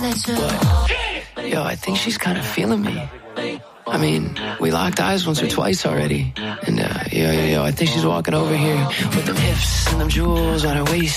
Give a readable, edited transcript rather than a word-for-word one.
What? Yo, I think she's kind of feeling me. I mean, we locked eyes once or twice already. And, yo, I think she's walking over here with them hips and them jewels on her waist.